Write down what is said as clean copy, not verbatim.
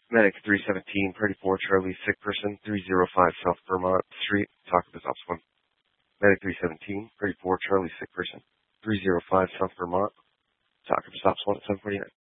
Medic 317, Party 4, Charlie, sick person, 305 South Vermont Street, talk to Ops 1. Medic 317, Party 4, Charlie, sick person, 305 South Vermont, talk to Ops 1 at 749.